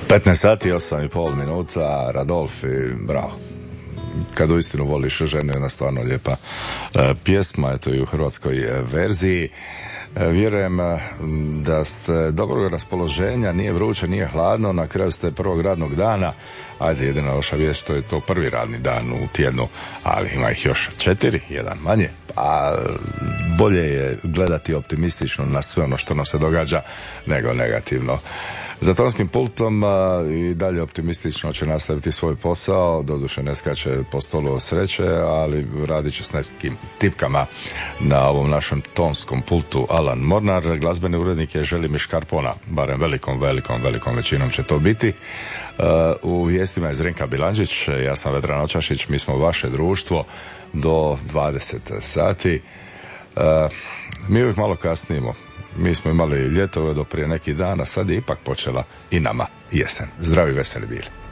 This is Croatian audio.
15 sati, 8,5 minuta, Radolfi, bravo. Kad uistinu voliš ženu, jedna stvarno lijepa pjesma, eto i u hrvatskoj verziji. Vjerujem da ste dobrog raspoloženja, nije vruće, nije hladno, na kraju ste prvog radnog dana. Ajde, jedina loša vijest, to je to prvi radni dan u tjednu, ali ima ih još 4, jedan manje. A bolje je gledati optimistično na sve ono što nam se događa nego negativno. Za tonskim pultom i dalje optimistično će nastaviti svoj posao, doduše ne skače po stolu od sreće, ali radit će s nekim tipkama na ovom našem tonskom pultu Alan Mornar. Glazbeni urednik je Želimir Škarpona, barem velikom većinom će to biti. U vijestima je Zrenka Bilandžić, ja sam Vedran Očašić, mi smo vaše društvo do 20 sati. Mi uvijek malo kasnimo. Mi smo imali ljetove do prije neki dana, sad je ipak počela i nama jesen. Zdravi, veseli bili.